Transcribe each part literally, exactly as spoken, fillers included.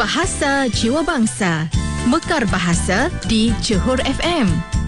Bahasa Jiwa Bangsa. Mekar Bahasa di Johor F M.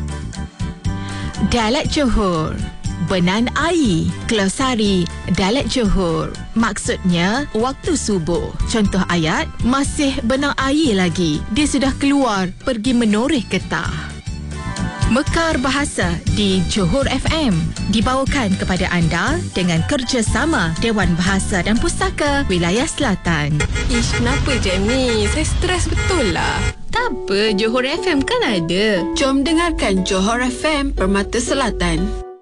Dialek Johor. Benan Air. Glosari Dialek Johor. Maksudnya, waktu subuh. Contoh ayat, masih benang air lagi. Dia sudah keluar pergi menoreh getah. Mekar Bahasa di Johor F M dibawakan kepada anda dengan kerjasama Dewan Bahasa dan Pustaka Wilayah Selatan. Ish, kenapa je ni? Saya stres betul lah. Tak apa, Johor F M kan ada. Jom dengarkan Johor F M Permata Selatan.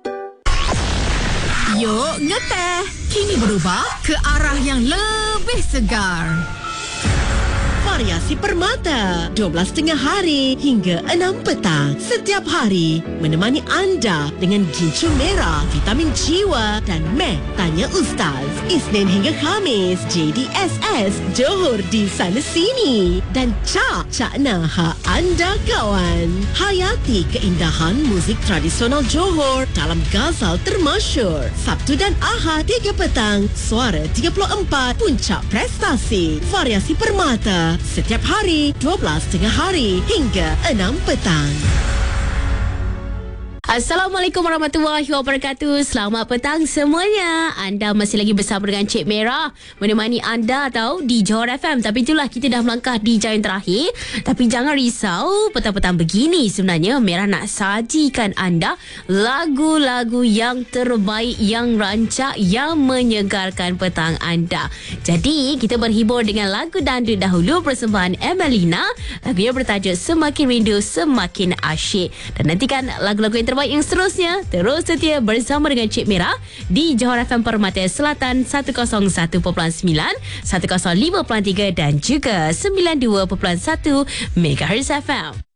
Yuk, ngeteh. Kini berubah ke arah yang lebih segar. Variasi Permata dua belas tengah hari hingga enam petang setiap hari menemani anda dengan gincu merah, vitamin jiwa dan meh tanya Ustaz. Isnin hingga Khamis J D S S Johor di sana sini dan Cak Cak Nah anda kawan. Hayati keindahan muzik tradisional Johor dalam Ghazal termasyur. Sabtu dan Ahad tiga petang, Suara tiga puluh empat, Puncak Prestasi. Variasi Permata setiap hari dua belas tengah hari hingga enam petang. Assalamualaikum warahmatullahi wabarakatuh. Selamat petang semuanya. Anda masih lagi bersama dengan Cik Merah menemani anda tahu di Johor F M. Tapi itulah, kita dah melangkah di jam terakhir. Tapi jangan risau, petang-petang begini sebenarnya Merah nak sajikan anda lagu-lagu yang terbaik, yang rancak, yang menyegarkan petang anda. Jadi kita berhibur dengan lagu dandut dahulu persembahan Emelina. Lagunya bertajuk Semakin Rindu Semakin Asyik. Dan nantikan lagu-lagu yang terbaik yang seterusnya. Terus setia bersama dengan Cik Merah di Johor F M Permata Selatan seratus satu perpuluhan sembilan, seratus lima perpuluhan tiga dan juga sembilan puluh dua perpuluhan satu Megahertz F M.